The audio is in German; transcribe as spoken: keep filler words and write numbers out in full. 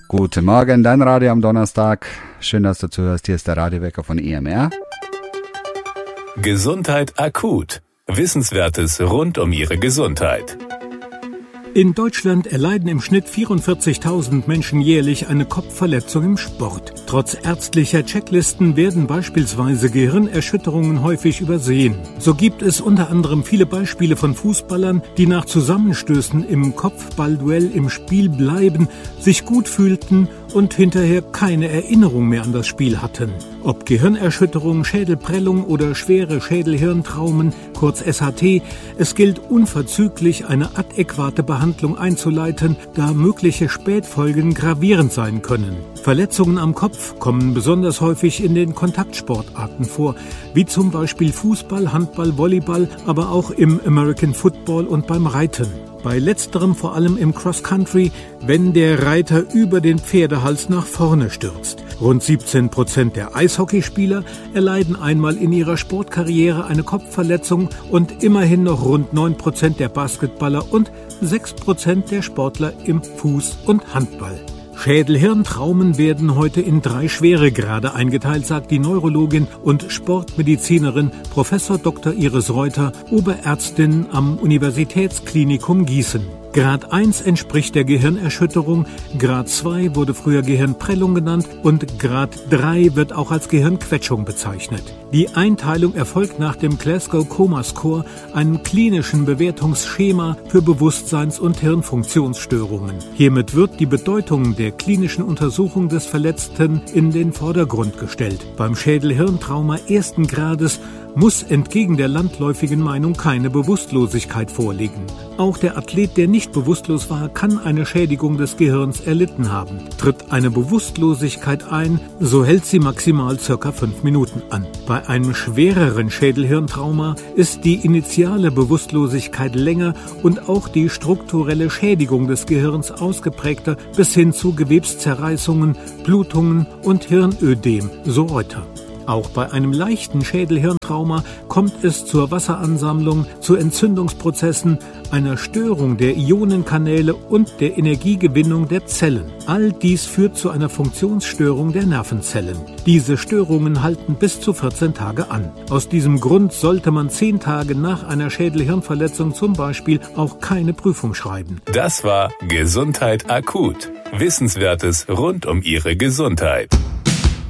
Guten Morgen, dein Radio am Donnerstag. Schön, dass du zuhörst. Hier ist der Radiowecker von E M R. Gesundheit akut. Wissenswertes rund um Ihre Gesundheit. In Deutschland erleiden im Schnitt vierundvierzigtausend Menschen jährlich eine Kopfverletzung im Sport. Trotz ärztlicher Checklisten werden beispielsweise Gehirnerschütterungen häufig übersehen. So gibt es unter anderem viele Beispiele von Fußballern, die nach Zusammenstößen im Kopfballduell im Spiel bleiben, sich gut fühlten und hinterher keine Erinnerung mehr an das Spiel hatten. Ob Gehirnerschütterung, Schädelprellung oder schwere Schädelhirntraumen, kurz S H T, es gilt unverzüglich eine adäquate Behandlung einzuleiten, da mögliche Spätfolgen gravierend sein können. Verletzungen am Kopf kommen besonders häufig in den Kontaktsportarten vor, wie zum Beispiel Fußball, Handball, Volleyball, aber auch im American Football und beim Reiten. Bei letzterem vor allem im Cross-Country, wenn der Reiter über den Pferdehals nach vorne stürzt. Rund siebzehn Prozent der Eishockeyspieler erleiden einmal in ihrer Sportkarriere eine Kopfverletzung und immerhin noch rund neun Prozent der Basketballer und sechs Prozent der Sportler im Fuß- und Handball. Schädelhirntraumen werden heute in drei Schweregrade eingeteilt, sagt die Neurologin und Sportmedizinerin Professor Doktor Iris Reuter, Oberärztin am Universitätsklinikum Gießen. Grad eins entspricht der Gehirnerschütterung, Grad zwei wurde früher Gehirnprellung genannt und Grad drei wird auch als Gehirnquetschung bezeichnet. Die Einteilung erfolgt nach dem Glasgow Coma Score, einem klinischen Bewertungsschema für Bewusstseins- und Hirnfunktionsstörungen. Hiermit wird die Bedeutung der klinischen Untersuchung des Verletzten in den Vordergrund gestellt. Beim Schädelhirntrauma ersten Grades muss entgegen der landläufigen Meinung keine Bewusstlosigkeit vorliegen. Auch der Athlet, der nicht bewusstlos war, kann eine Schädigung des Gehirns erlitten haben. Tritt eine Bewusstlosigkeit ein, so hält sie maximal circa fünf Minuten an. Bei einem schwereren Schädelhirntrauma ist die initiale Bewusstlosigkeit länger und auch die strukturelle Schädigung des Gehirns ausgeprägter bis hin zu Gewebszerreißungen, Blutungen und Hirnödem, so Reuter. Auch bei einem leichten Schädelhirntrauma kommt es zur Wasseransammlung, zu Entzündungsprozessen, einer Störung der Ionenkanäle und der Energiegewinnung der Zellen. All dies führt zu einer Funktionsstörung der Nervenzellen. Diese Störungen halten bis zu vierzehn Tage an. Aus diesem Grund sollte man zehn Tage nach einer Schädelhirnverletzung zum Beispiel auch keine Prüfung schreiben. Das war Gesundheit akut. Wissenswertes rund um Ihre Gesundheit.